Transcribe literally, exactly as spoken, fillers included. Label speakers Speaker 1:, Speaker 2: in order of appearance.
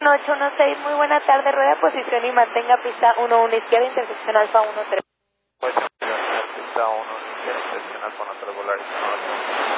Speaker 1: ocho uno seis, muy buena tarde, rueda posición y mantenga pista uno uno izquierda, intersección alfa uno tres.
Speaker 2: Pues, pista uno, izquierda, intersección alfa uno tres, volar.